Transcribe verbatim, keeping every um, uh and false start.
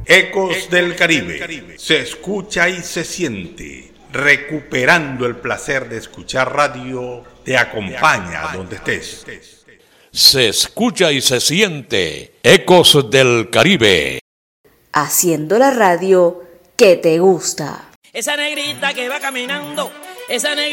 Ecos del Caribe. Se escucha y se siente. Recuperando el placer de escuchar radio, te acompaña donde estés. Se escucha y se siente. Ecos del Caribe. Haciendo la radio que te gusta. Esa negrita que va caminando, esa negrita